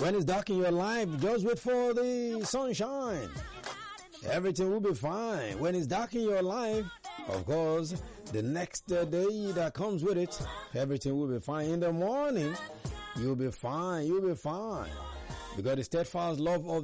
When it's dark in your life, just wait for the sunshine. Everything will be fine. When it's dark in your life, of course, the next day that comes with it, everything will be fine. In the morning, you'll be fine. You'll be fine. Because the steadfast love of